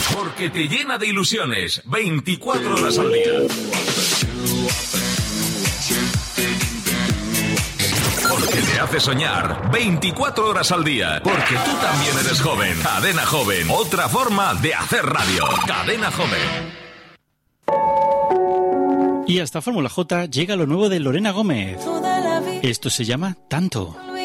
Porque te llena de ilusiones 24 horas al día. Porque te hace soñar 24 horas al día. Porque tú también eres joven. Cadena Joven. Otra forma de hacer radio. Cadena Joven. Y hasta Fórmula J llega lo nuevo de Lorena Gómez. Esto se llama Tanto.